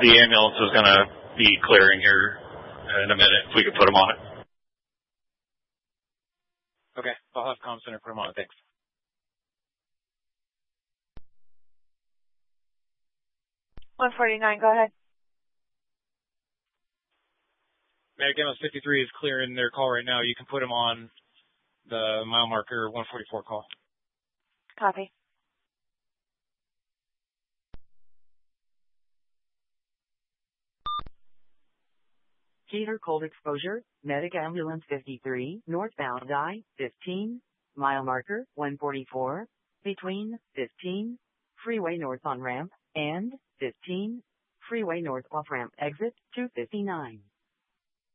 the ambulance is going to be clearing here in a minute. If we could put them on it. Okay. I'll have comm center put them on it. Thanks. $149, go ahead. Medic MS 53 is clearing their call right now. You can put them on the mile marker 144 call. Copy. Cedar cold exposure, medic ambulance 53, northbound I-15, mile marker 144, between 15, freeway north on ramp, and 15, freeway north off ramp exit 259.